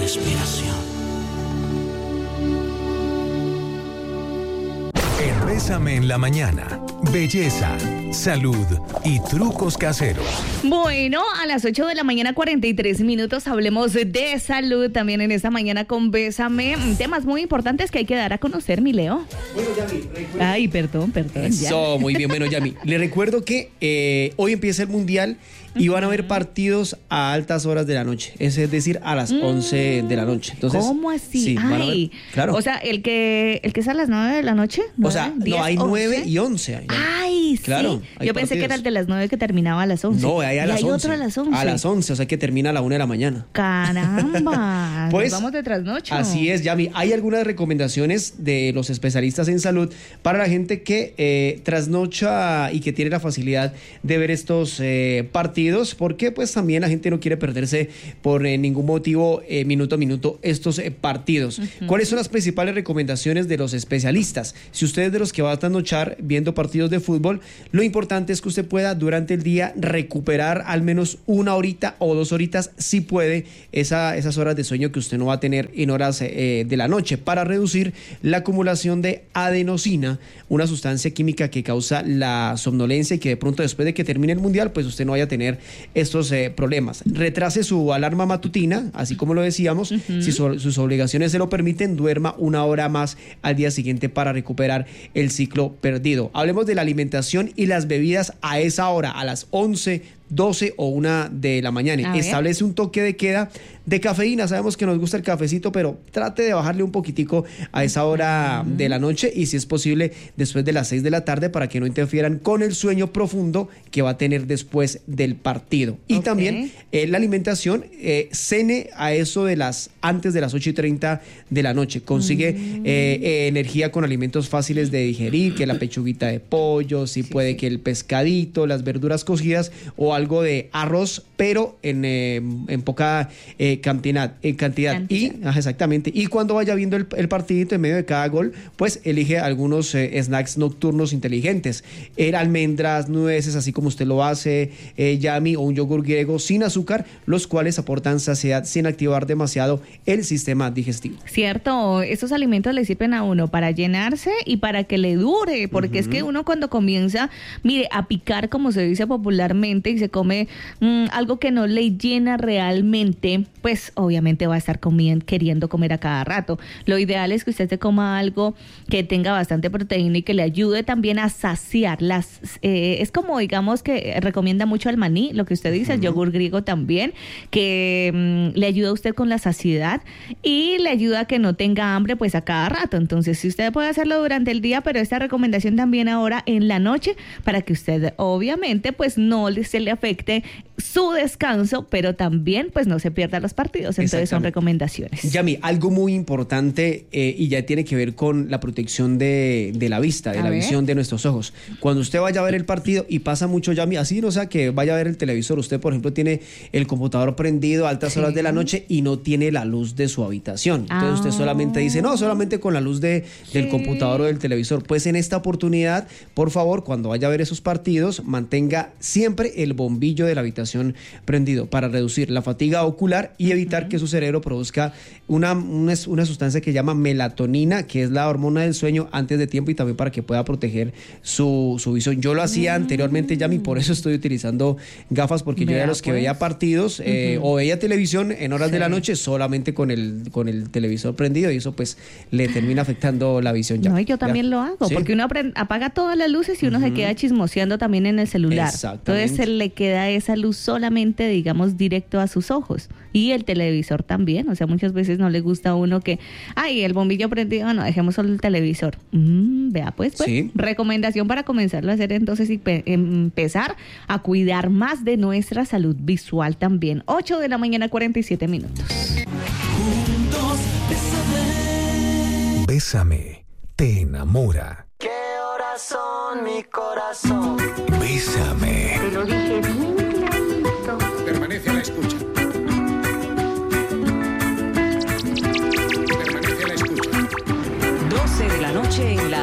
respiración. En Bésame en la mañana, belleza, salud y trucos caseros. Bueno, a las 8 de la mañana, 43 minutos, hablemos de salud también en esta mañana con Bésame. Temas muy importantes que hay que dar a conocer, mi Leo. Bueno, Yami, recuerdo... Ay, perdón. Eso, muy bien. Bueno, Yami, le recuerdo que hoy empieza el Mundial y van a haber partidos a altas horas de la noche, es decir, a las 11 de la noche. Entonces, ¿cómo así? Sí, Ay, claro. O sea, el que es a las 9 de la noche. O sea, 10, no, hay 9 11. y 11. Ay, claro, sí. Yo pensé que era el de las 9 que terminaba a las 11. No, hay a las 11. Otro a las 11. A las 11, o sea que termina a la 1 de la mañana. Caramba. Pues, nos vamos de trasnocho. Así es, Yami. Hay algunas recomendaciones de los especialistas en salud para la gente que trasnocha y que tiene la facilidad de ver estos partidos, porque pues también la gente no quiere perderse por ningún motivo minuto a minuto estos partidos. ¿Cuáles son las principales recomendaciones de los especialistas? Si usted es de los que va a trasnochar viendo partidos de fútbol, lo importante es que usted pueda durante el día recuperar al menos 1 horita o 2 horitas, si puede, esas horas de sueño que usted no va a tener en horas de la noche, para reducir la acumulación de adenosina, una sustancia química que causa la somnolencia y que de pronto después de que termine el mundial, pues usted no vaya a tener estos problemas. Retrase su alarma matutina, así como lo decíamos, si sus obligaciones se lo permiten, duerma 1 hora más al día siguiente para recuperar el ciclo perdido. Hablemos de la alimentación y las bebidas a esa hora, a las 11, 12 o 1 de la mañana. Establece un toque de queda de cafeína. Sabemos que nos gusta el cafecito, pero trate de bajarle un poquitico a esa hora de la noche y, si es posible, después de las 6 de la tarde, para que no interfieran con el sueño profundo que va a tener después del partido. Y también la alimentación, cene a eso de antes de las 8:30 de la noche. Consigue energía con alimentos fáciles de digerir, que la pechuguita de pollo, si puede que el pescadito, las verduras cocidas o algo de arroz, pero en poca cantidad. Y exactamente. Y cuando vaya viendo el partidito, en medio de cada gol, pues elige algunos snacks nocturnos inteligentes. Almendras, nueces, así como usted lo hace, Yami, o un yogur griego sin azúcar, los cuales aportan saciedad sin activar demasiado el sistema digestivo. Cierto, estos alimentos le sirven a uno para llenarse y para que le dure, porque es que uno cuando comienza, mire, a picar, como se dice popularmente, y se come algo que no le llena realmente, pues obviamente va a estar queriendo comer a cada rato. Lo ideal es que usted se coma algo que tenga bastante proteína y que le ayude también a saciar es como, digamos, que recomienda mucho el maní, lo que usted dice, el yogur griego también, que le ayuda a usted con la saciedad y le ayuda a que no tenga hambre pues a cada rato. Entonces, si usted puede hacerlo durante el día, pero esta recomendación también ahora en la noche, para que usted obviamente pues no se le afecte su descanso, pero también pues no se pierda los partidos. Entonces son recomendaciones. Yami, algo muy importante y ya tiene que ver con la protección de la vista, de la visión de nuestros ojos. Cuando usted vaya a ver el partido, y pasa mucho, Yami, así no sea que vaya a ver el televisor, usted por ejemplo tiene el computador prendido a altas horas de la noche y no tiene la luz de su habitación. Entonces usted solamente dice, no, solamente con la luz del computador o del televisor. Pues en esta oportunidad, por favor, cuando vaya a ver esos partidos, mantenga siempre el bombillo de la habitación prendido para reducir la fatiga ocular y evitar que su cerebro produzca una sustancia que llama melatonina, que es la hormona del sueño, antes de tiempo, y también para que pueda proteger su visión. Yo lo hacía anteriormente, Yami, por eso estoy utilizando gafas, porque yo era de los que veía partidos o veía televisión en horas de la noche solamente con el televisor prendido, y eso pues le termina afectando la visión. No, y yo también lo hago, porque uno apaga todas las luces y uno se queda chismoseando también en el celular. Entonces se le queda esa luz solamente, digamos, directo a sus ojos. Y el televisor también, o sea, muchas veces no le gusta a uno que, el bombillo prendido, no, dejemos solo el televisor. Vea, pues, recomendación para comenzarlo a hacer entonces y empezar a cuidar más de nuestra salud visual también. 8 de la mañana, 47 minutos. Juntos, bésame. Bésame, te enamora. ¿Qué horas son, mi corazón? Bésame. Te lo dije bien clarito. Permanece a la escucha. Permanece a la escucha. 12 de la noche en la